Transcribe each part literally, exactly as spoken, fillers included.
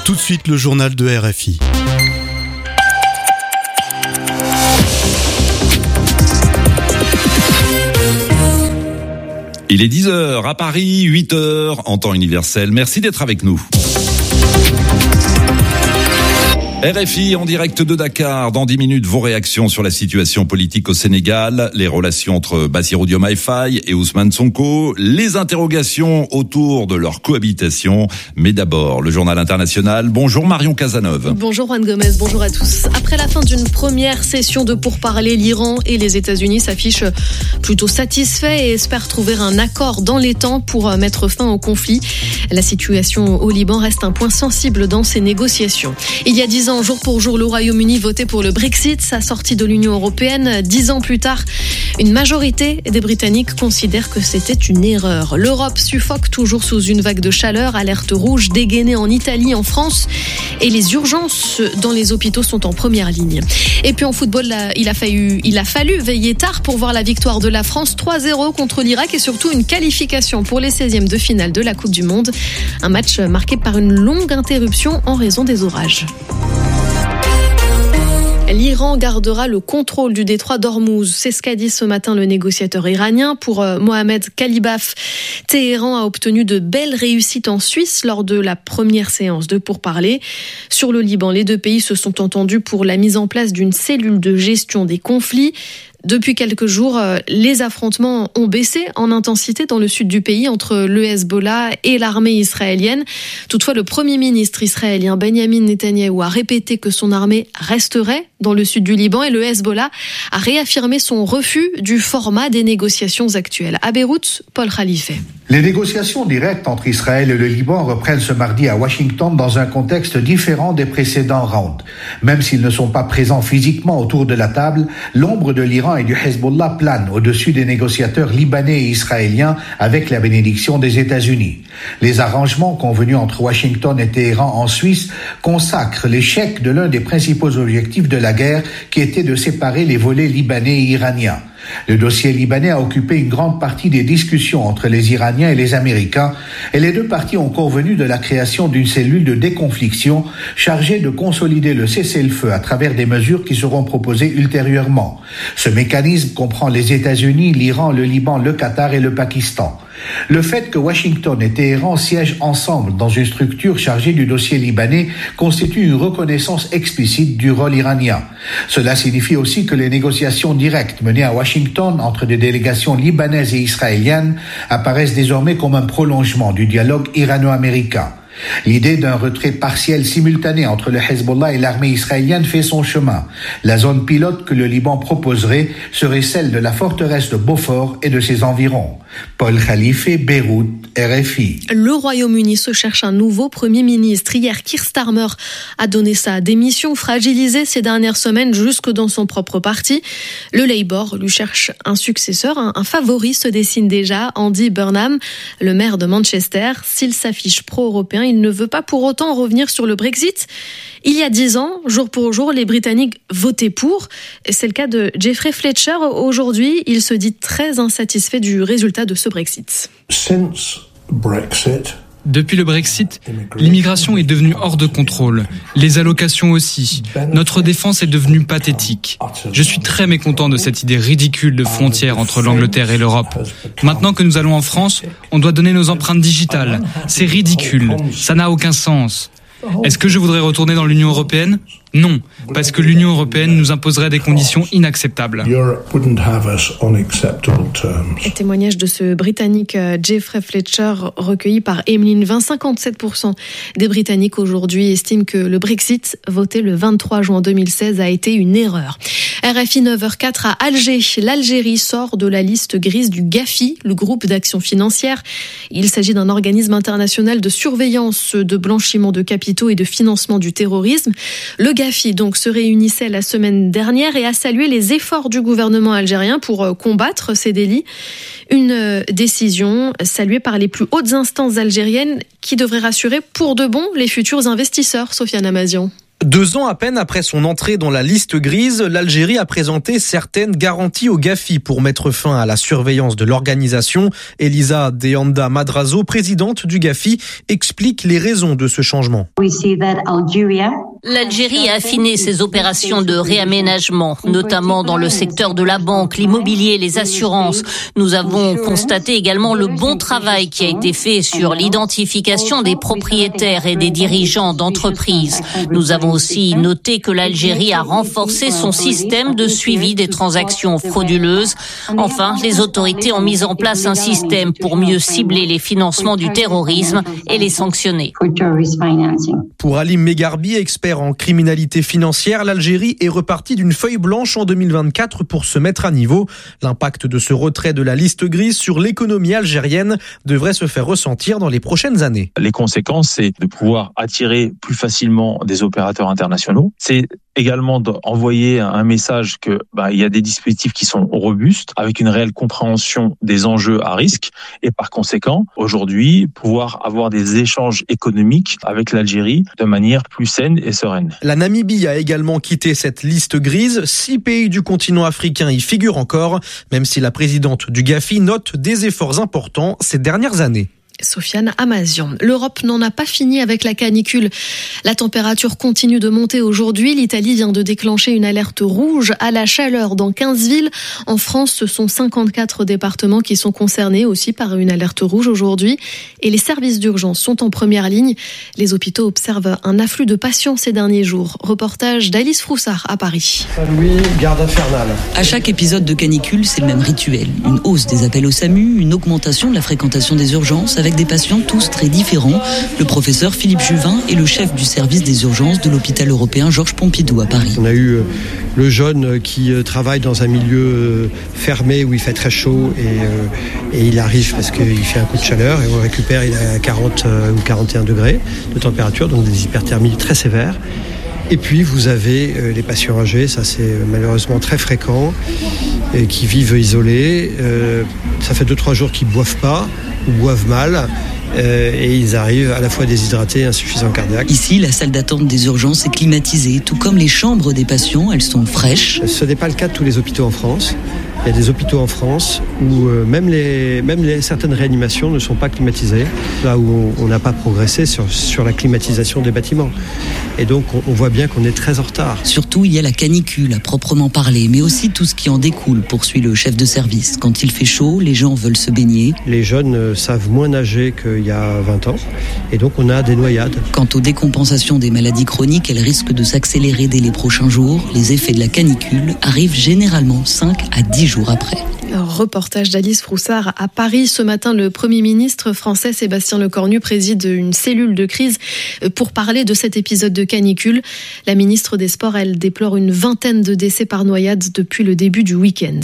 Tout de suite, le journal de R F I. Il est dix heures à Paris, huit heures en temps universel. Merci d'être avec nous. R F I en direct de Dakar. Dans dix minutes, vos réactions sur la situation politique au Sénégal, les relations entre Bassirou Diomaye Faye et Ousmane Sonko, les interrogations autour de leur cohabitation. Mais d'abord, le journal international. Bonjour Marion Cazeneuve. Bonjour Juan Gomez, bonjour à tous. Après la fin d'une première session de pourparlers, l'Iran et les États-Unis s'affichent plutôt satisfaits et espèrent trouver un accord dans les temps pour mettre fin au conflit. La situation au Liban reste un point sensible dans ces négociations. Il y a dix ans, jour pour jour, le Royaume-Uni votait pour le Brexit, sa sortie de l'Union européenne. Dix ans plus tard, une majorité des Britanniques considère que c'était une erreur. L'Europe suffoque toujours sous une vague de chaleur, alerte rouge dégainée en Italie, en France, et les urgences dans les hôpitaux sont en première ligne. Et puis en football, il a fallu, il a fallu veiller tard pour voir la victoire de la France trois zéro contre l'Irak et surtout une qualification pour les seizièmes de finale de la Coupe du Monde. Un match marqué par une longue interruption en raison des orages. L'Iran gardera le contrôle du détroit d'Ormuz. C'est ce qu'a dit ce matin le négociateur iranien. Pour Mohamed Kalibaf, Téhéran a obtenu de belles réussites en Suisse lors de la première séance de pourparlers. Sur le Liban, les deux pays se sont entendus pour la mise en place d'une cellule de gestion des conflits. Depuis quelques jours, les affrontements ont baissé en intensité dans le sud du pays entre le Hezbollah et l'armée israélienne. Toutefois, le Premier ministre israélien Benjamin Netanyahou a répété que son armée resterait dans le sud du Liban et le Hezbollah a réaffirmé son refus du format des négociations actuelles. À Beyrouth, Paul Khalife. Les négociations directes entre Israël et le Liban reprennent ce mardi à Washington dans un contexte différent des précédents rounds. Même s'ils ne sont pas présents physiquement autour de la table, l'ombre de l'Iran et du Hezbollah plane au-dessus des négociateurs libanais et israéliens avec la bénédiction des États-Unis. Les arrangements convenus entre Washington et Téhéran en Suisse consacrent l'échec de l'un des principaux objectifs de la guerre qui était de séparer les volets libanais et iraniens. Le dossier libanais a occupé une grande partie des discussions entre les Iraniens et les Américains et les deux parties ont convenu de la création d'une cellule de déconfliction chargée de consolider le cessez-le-feu à travers des mesures qui seront proposées ultérieurement. Ce mécanisme comprend les États-Unis, l'Iran, le Liban, le Qatar et le Pakistan. Le fait que Washington et Téhéran siègent ensemble dans une structure chargée du dossier libanais constitue une reconnaissance explicite du rôle iranien. Cela signifie aussi que les négociations directes menées à Washington entre des délégations libanaises et israéliennes apparaissent désormais comme un prolongement du dialogue irano-américain. L'idée d'un retrait partiel simultané entre le Hezbollah et l'armée israélienne fait son chemin. La zone pilote que le Liban proposerait serait celle de la forteresse de Beaufort et de ses environs. Paul Khalife, Beyrouth, R F I. Le Royaume-Uni se cherche un nouveau Premier ministre. Hier, Keir Starmer a donné sa démission, fragilisée ces dernières semaines jusque dans son propre parti. Le Labour lui cherche un successeur. Un, un favori se dessine déjà, Andy Burnham, le maire de Manchester. S'il s'affiche pro-européen, il ne veut pas pour autant revenir sur le Brexit. Il y a dix ans, jour pour jour, les Britanniques votaient pour. C'est le cas de Jeffrey Fletcher. Aujourd'hui, il se dit très insatisfait du résultat de ce Brexit. Since Brexit, Depuis le Brexit, l'immigration est devenue hors de contrôle. Les allocations aussi. Notre défense est devenue pathétique. Je suis très mécontent de cette idée ridicule de frontière entre l'Angleterre et l'Europe. Maintenant que nous allons en France, on doit donner nos empreintes digitales. C'est ridicule. Ça n'a aucun sens. Est-ce que je voudrais retourner dans l'Union européenne ? Non, parce que l'Union européenne nous imposerait des conditions inacceptables. Le témoignage de ce Britannique Jeffrey Fletcher recueilli par Emeline Vin. cinquante-sept pour cent des Britanniques aujourd'hui estiment que le Brexit, voté le vingt-trois juin deux mille seize, a été une erreur. R F I neuf heures quatre à Alger. L'Algérie sort de la liste grise du GAFI, le groupe d'action financière. Il s'agit d'un organisme international de surveillance de blanchiment de capitaux et de financement du terrorisme. Le GAFI donc se réunissait la semaine dernière et a salué les efforts du gouvernement algérien pour combattre ces délits. Une décision saluée par les plus hautes instances algériennes qui devrait rassurer pour de bon les futurs investisseurs, Sofiane Amazian. Deux ans à peine après son entrée dans la liste grise, l'Algérie a présenté certaines garanties au Gafi pour mettre fin à la surveillance de l'organisation. Elisa Deanda Madrazo, présidente du Gafi, explique les raisons de ce changement. L'Algérie a affiné ses opérations de réaménagement, notamment dans le secteur de la banque, l'immobilier, les assurances. Nous avons constaté également le bon travail qui a été fait sur l'identification des propriétaires et des dirigeants d'entreprises. Nous avons aussi noté que l'Algérie a renforcé son système de suivi des transactions frauduleuses. Enfin, les autorités ont mis en place un système pour mieux cibler les financements du terrorisme et les sanctionner. Pour Alim Megarbi, expert en criminalité financière, l'Algérie est repartie d'une feuille blanche en deux mille vingt-quatre pour se mettre à niveau. L'impact de ce retrait de la liste grise sur l'économie algérienne devrait se faire ressentir dans les prochaines années. Les conséquences, c'est de pouvoir attirer plus facilement des opérateurs internationaux. C'est également d'envoyer un message que bah, il y a des dispositifs qui sont robustes, avec une réelle compréhension des enjeux à risque, et par conséquent, aujourd'hui, pouvoir avoir des échanges économiques avec l'Algérie de manière plus saine et sereine. La Namibie a également quitté cette liste grise. Six pays du continent africain y figurent encore, même si la présidente du Gafi note des efforts importants ces dernières années. Sofiane Amazian. L'Europe n'en a pas fini avec la canicule. La température continue de monter aujourd'hui. L'Italie vient de déclencher une alerte rouge à la chaleur dans quinze villes. En France, ce sont cinquante-quatre départements qui sont concernés aussi par une alerte rouge aujourd'hui. Et les services d'urgence sont en première ligne. Les hôpitaux observent un afflux de patients ces derniers jours. Reportage d'Alice Froussard à Paris. Saint-Louis, garde infernale. À chaque épisode de canicule, c'est le même rituel. Une hausse des appels au SAMU, une augmentation de la fréquentation des urgences avec des patients tous très différents. Le professeur Philippe Juvin est le chef du service des urgences de l'hôpital européen Georges Pompidou à Paris. On a eu le jeune qui travaille dans un milieu fermé où il fait très chaud et, et il arrive parce qu'il fait un coup de chaleur et on le récupère, il a quarante ou quarante et un degrés de température, donc des hyperthermies très sévères. Et puis vous avez les patients âgés, ça c'est malheureusement très fréquent, et qui vivent isolés. Euh, ça fait deux trois jours qu'ils ne boivent pas ou boivent mal. Euh, et ils arrivent à la fois déshydratés et insuffisants cardiaques. Ici, la salle d'attente des urgences est climatisée, tout comme les chambres des patients, elles sont fraîches. Ce n'est pas le cas de tous les hôpitaux en France. Il y a des hôpitaux en France où euh, même, les, même les, certaines réanimations ne sont pas climatisées, là où on n'a pas progressé sur, sur la climatisation des bâtiments. Et donc on, on voit bien qu'on est très en retard. Surtout, il y a la canicule à proprement parler, mais aussi tout ce qui en découle, poursuit le chef de service. Quand il fait chaud, les gens veulent se baigner. Les jeunes euh, savent moins nager qu'il y a vingt ans, et donc on a des noyades. Quant aux décompensations des maladies chroniques, elles risquent de s'accélérer dès les prochains jours. Les effets de la canicule arrivent généralement cinq à dix jours après. Reportage d'Alice Froussard à Paris. Ce matin, le Premier ministre français Sébastien Lecornu préside une cellule de crise pour parler de cet épisode de canicule. La ministre des Sports, elle déplore une vingtaine de décès par noyade depuis le début du week-end.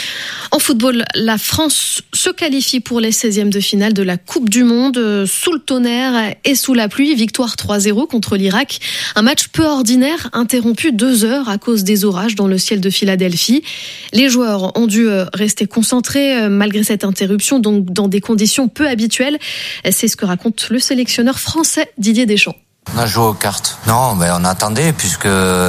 En football, la France se qualifie pour les seizièmes de finale de la Coupe du Monde sous le tonnerre et sous la pluie. Victoire trois zéro contre l'Irak. Un match peu ordinaire, interrompu deux heures à cause des orages dans le ciel de Philadelphie. Les joueurs ont dû rester concentrés malgré cette interruption, donc dans des conditions peu habituelles. C'est ce que raconte le sélectionneur français Didier Deschamps. On a joué aux cartes. Non, mais on attendait puisque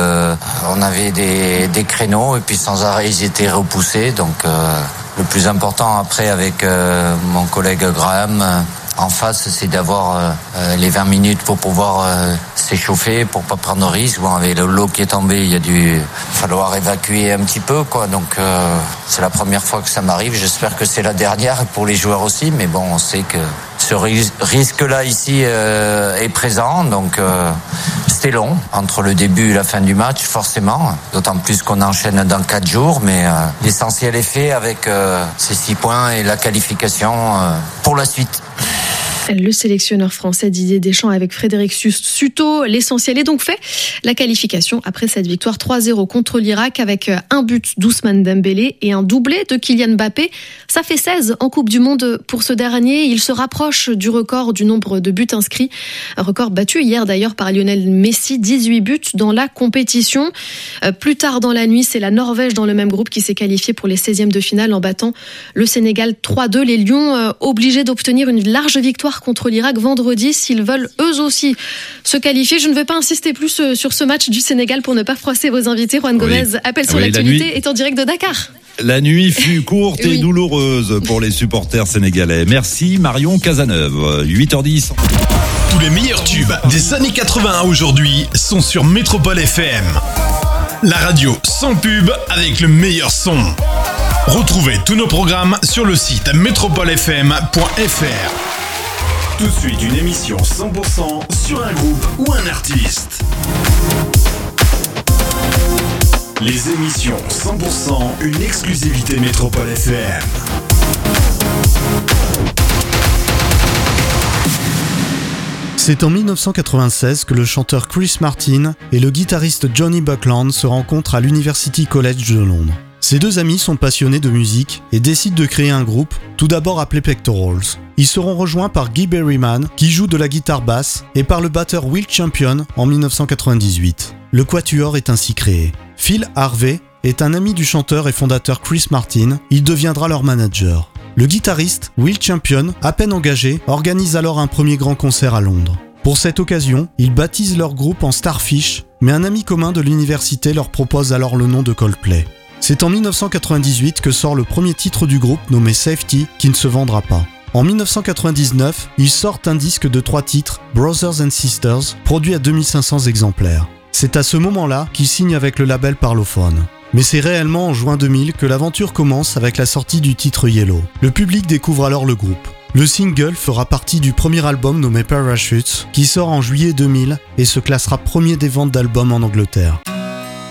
on avait des, des créneaux et puis sans arrêt ils étaient repoussés. Donc euh, le plus important après avec euh, mon collègue Graham euh, en face, c'est d'avoir euh, les vingt minutes pour pouvoir euh, s'échauffer, pour pas prendre de risque. Bon, avec l'eau qui est tombée, il a dû falloir évacuer un petit peu, quoi. Donc euh, c'est la première fois que ça m'arrive. J'espère que c'est la dernière pour les joueurs aussi. Mais bon, on sait que ce risque-là ici euh, est présent, donc euh, c'était long entre le début et la fin du match, forcément. D'autant plus qu'on enchaîne dans quatre jours, mais euh, l'essentiel est fait avec euh, ces six points et la qualification euh, pour la suite. Le sélectionneur français Didier Deschamps avec Frédéric Suto. L'essentiel est donc fait. La qualification après cette victoire trois zéro contre l'Irak avec un but d'Ousmane Dembélé et un doublé de Kylian Mbappé. Ça fait seize en Coupe du Monde pour ce dernier. Il se rapproche du record du nombre de buts inscrits. Un record battu hier d'ailleurs par Lionel Messi. dix-huit buts dans la compétition. Plus tard dans la nuit, c'est la Norvège dans le même groupe qui s'est qualifiée pour les seizièmes de finale en battant le Sénégal trois deux. Les Lions obligés d'obtenir une large victoire soir contre l'Irak vendredi s'ils veulent eux aussi se qualifier. Je ne vais pas insister plus sur ce match du Sénégal pour ne pas froisser vos invités. Juan Gomez, oui. Appel sur oui, l'actualité, nuit... est en direct de Dakar. La nuit fut courte et oui. douloureuse pour les supporters sénégalais. Merci Marion Cazeneuve, huit heures dix. Tous les meilleurs tubes des années quatre-vingts aujourd'hui sont sur Métropole F M. La radio sans pub avec le meilleur son. Retrouvez tous nos programmes sur le site métropole f m point f r. Tout de suite une émission cent pour cent sur un groupe ou un artiste. Les émissions cent pour cent, une exclusivité Métropole F M. C'est en dix-neuf cent quatre-vingt-seize que le chanteur Chris Martin et le guitariste Johnny Buckland se rencontrent à l'University College de Londres. Ces deux amis sont passionnés de musique et décident de créer un groupe, tout d'abord appelé Pectorals. Ils seront rejoints par Guy Berryman, qui joue de la guitare basse, et par le batteur Will Champion en dix-neuf cent quatre-vingt-dix-huit. Le quatuor est ainsi créé. Phil Harvey est un ami du chanteur et fondateur Chris Martin, il deviendra leur manager. Le guitariste, Will Champion, à peine engagé, organise alors un premier grand concert à Londres. Pour cette occasion, ils baptisent leur groupe en Starfish, mais un ami commun de l'université leur propose alors le nom de Coldplay. C'est en dix-neuf cent quatre-vingt-dix-huit que sort le premier titre du groupe nommé Safety, qui ne se vendra pas. En dix-neuf cent quatre-vingt-dix-neuf, ils sortent un disque de trois titres, Brothers and Sisters, produit à deux mille cinq cents exemplaires. C'est à ce moment-là qu'ils signent avec le label Parlophone. Mais c'est réellement en juin deux mille que l'aventure commence avec la sortie du titre Yellow. Le public découvre alors le groupe. Le single fera partie du premier album nommé Parachutes, qui sort en juillet deux mille et se classera premier des ventes d'albums en Angleterre.